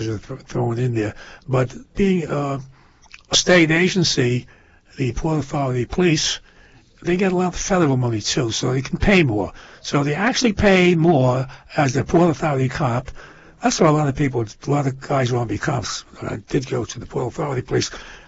thrown in there. But being a state agency, the Port Authority Police, they get a lot of federal money too, so they can pay more. So they actually pay more as the Port Authority cop. That's why a lot of guys want to be cops. Did go to the Port Authority Police.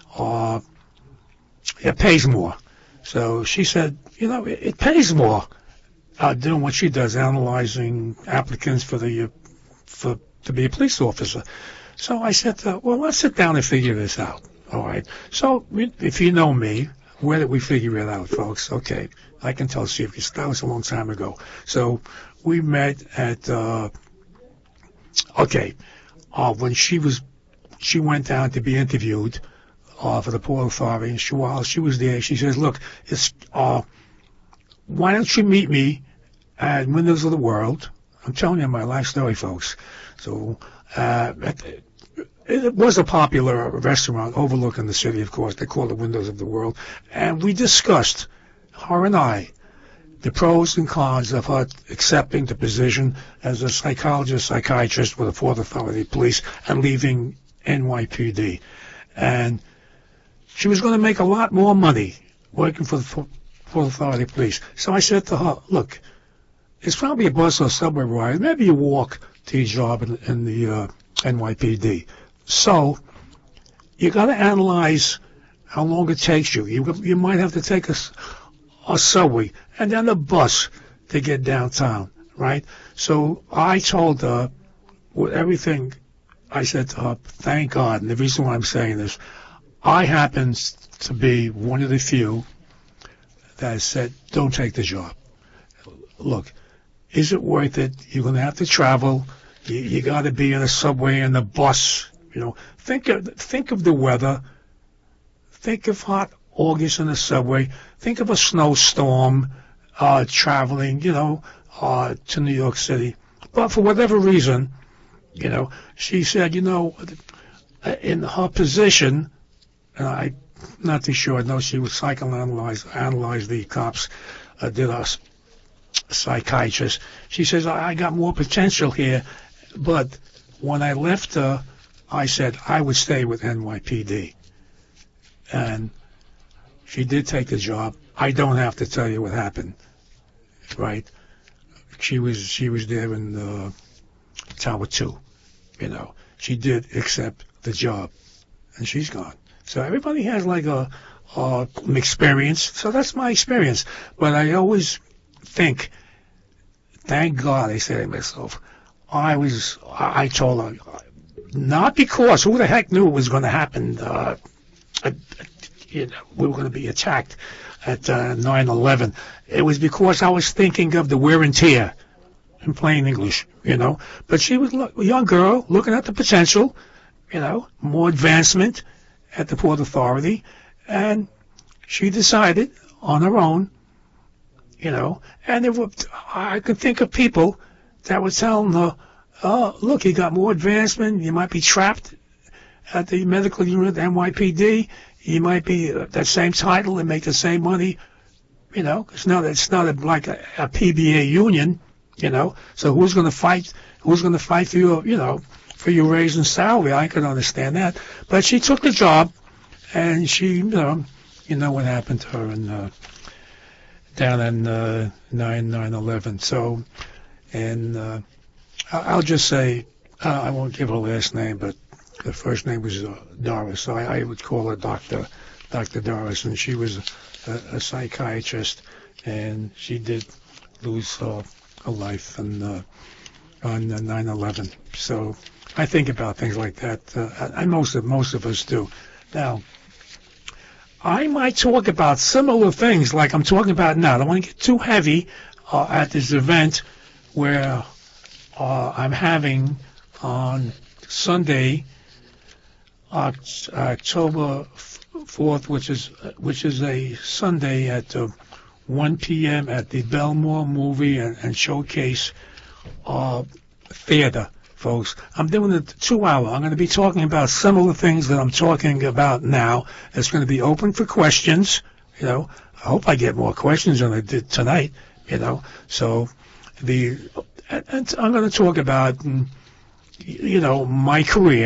It pays more. So she said, it pays more doing what she does, analyzing applicants to be a police officer. So I said, well, let's sit down and figure this out. All right. So if you know me, where did we figure it out, folks? Okay. I can tell you, because that was a long time ago. So we met at, when she went down to be interviewed for the Port Authority, and while she was there, she says, look, why don't you meet me at Windows of the World? I'm telling you my life story, folks. So it was a popular restaurant overlooking the city, of course. They called it Windows of the World. And we discussed, her and I, the pros and cons of her accepting the position as a psychiatrist with the Port Authority Police and leaving NYPD. And she was going to make a lot more money working for the Port Authority Police. So I said to her, look, it's probably a bus or subway ride. Maybe you walk to your job in the NYPD. So you got to analyze how long it takes you. You might have to take a subway and then a bus to get downtown, right? So I told her, with everything, I said to her, thank God, and the reason why I'm saying this, I happen to be one of the few that said, don't take the job. Look, is it worth it? You're going to have to travel. You got to be in a subway and a bus. Think of the weather. Think of hot August in the subway. Think of a snowstorm, traveling, to New York City. But for whatever reason, she said, in her position, and I'm not too sure. I know she was analyzed the cops, did us psychiatrist. She says, I got more potential here, but when I left her, I said I would stay with NYPD. And she did take the job. I don't have to tell you what happened, right? She was there in Tower 2, She did accept the job, and she's gone. So everybody has like an experience. So that's my experience. But I always think, thank God, I say to myself, I told her, not because who the heck knew it was going to happen, we were going to be attacked at 9/11. It was because I was thinking of the wear and tear, in plain English, But she was a young girl looking at the potential, more advancement at the Port Authority, and she decided on her own, and I could think of people that were telling her, oh, look, you got more advancement, you might be trapped at the medical unit, NYPD, you might be that same title and make the same money, it's not like a PBA union, so who's going to fight for your, for your raise in salary? I could understand that. But she took the job, and she, you know what happened to her down in 9/11. So, and I'll just say, I won't give her last name, but the first name was Doris. So I would call her Dr. Doris, and she was a psychiatrist, and she did lose her life on 9/11. So I think about things like that, and most of us do. Now, I might talk about similar things like I'm talking about now. I don't want to get too heavy at this event where I'm having on Sunday, October 4th, which is a Sunday at 1 p.m. at the Belmore Movie and Showcase Theater, folks. I'm doing a 2-hour. I'm going to be talking about similar things that I'm talking about now. It's going to be open for questions. I hope I get more questions than I did tonight. So and I'm going to talk about, my career.